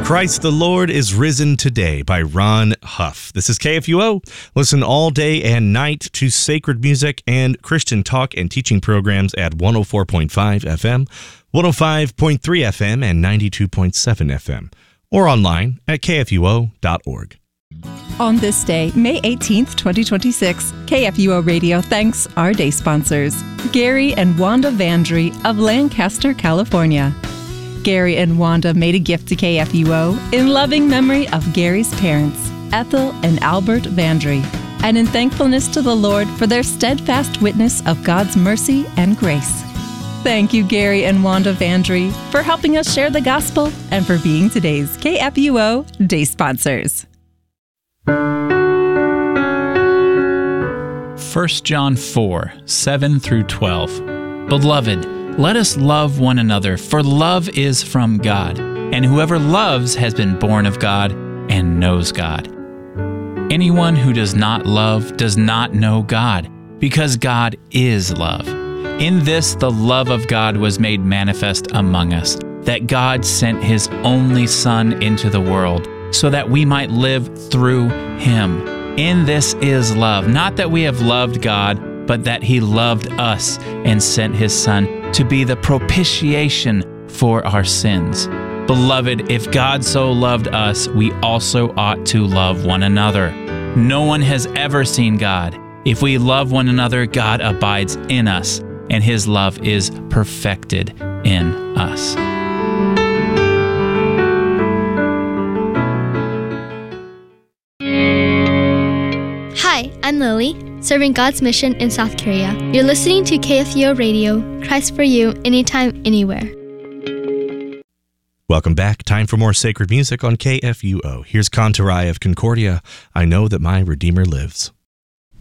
Christ the Lord is Risen Today by Ron Huff. This is KFUO. Listen all day and night to sacred music and Christian talk and teaching programs at 104.5 FM, 105.3 FM, and 92.7 FM, or online at kfuo.org. On this day, May 18th, 2026, KFUO Radio thanks our day sponsors, Gary and Wanda Vandry of Lancaster, California. Gary and Wanda made a gift to KFUO in loving memory of Gary's parents, Ethel and Albert Vandry, and in thankfulness to the Lord for their steadfast witness of God's mercy and grace. Thank you, Gary and Wanda Vandry, for helping us share the gospel and for being today's KFUO Day sponsors. 1 John 4, 7 through 12. Beloved, let us love one another, for love is from God, and whoever loves has been born of God and knows God. Anyone who does not love does not know God, because God is love. In this the love of God was made manifest among us, that God sent His only Son into the world, so that we might live through Him. In this is love, not that we have loved God, but that He loved us and sent His Son to be the propitiation for our sins. Beloved, if God so loved us, we also ought to love one another. No one has ever seen God. If we love one another, God abides in us, and His love is perfected in us. Hi, I'm Lily, serving God's mission in South Korea. You're listening to KFUO Radio, Christ for you, anytime, anywhere. Welcome back. Time for more sacred music on KFUO. Here's Kantarai of Concordia, I Know That My Redeemer Lives.